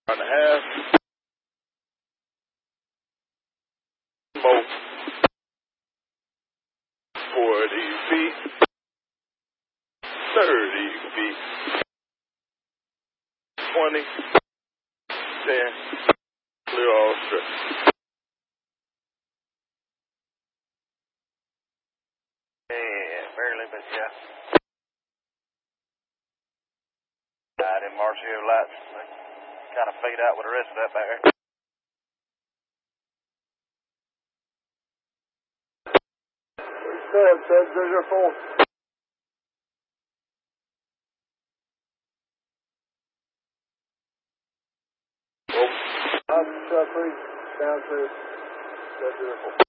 and a half. Both 40 feet, 30 feet, 20, 10, clear all straight. Yeah, barely, but yeah. I didn't march here lights. They kind of fade out with the rest of that back there. Said 004. Oscar 3, down to 004.